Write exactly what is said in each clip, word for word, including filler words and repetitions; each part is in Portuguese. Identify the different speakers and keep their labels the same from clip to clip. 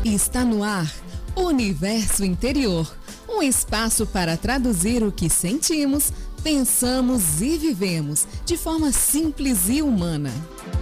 Speaker 1: Está no ar Universo Interior, um espaço para traduzir o que sentimos, pensamos e vivemos de forma simples e humana.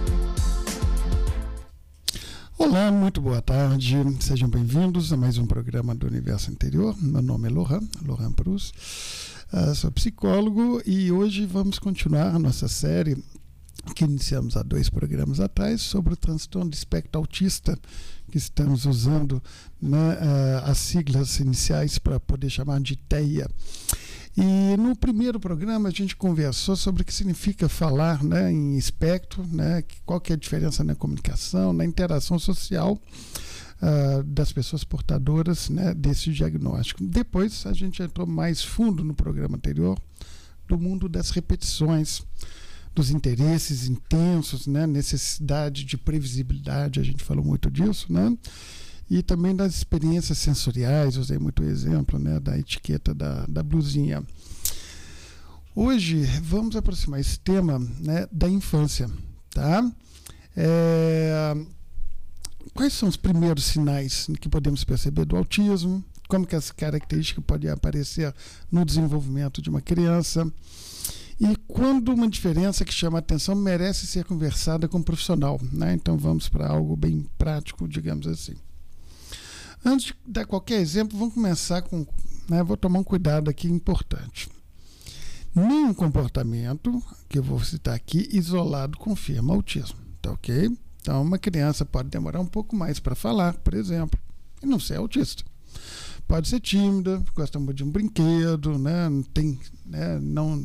Speaker 2: Olá, muito boa tarde, sejam bem-vindos a mais um programa do Universo Interior. Meu nome é Lohan, Lohan Prus, uh, sou psicólogo e hoje vamos continuar a nossa série que iniciamos há dois programas atrás sobre o transtorno de espectro autista, que estamos usando, né, uh, as siglas iniciais para poder chamar de TEIA. E no primeiro programa a gente conversou sobre o que significa falar, né, em espectro, né, qual que é a diferença na comunicação, na interação social uh, das pessoas portadoras, né, desse diagnóstico. Depois a gente entrou mais fundo no programa anterior do mundo das repetições, dos interesses intensos, né, necessidade de previsibilidade, a gente falou muito disso, né, e também das experiências sensoriais, usei muito o exemplo, né, da etiqueta da, da blusinha. Hoje vamos aproximar esse tema, né, da infância, tá? É, quais são os primeiros sinais que podemos perceber do autismo? Como que essa característica pode aparecer no desenvolvimento de uma criança? E quando uma diferença que chama a atenção merece ser conversada com um profissional, né? Então vamos para algo bem prático, digamos assim. Antes de dar qualquer exemplo, vamos começar com, né, vou tomar um cuidado aqui importante. Nenhum comportamento, que eu vou citar aqui, isolado confirma autismo, tá ok? Então uma criança pode demorar um pouco mais para falar, por exemplo, e não ser autista. Pode ser tímida, gosta muito de um brinquedo, né, não tem, né, não,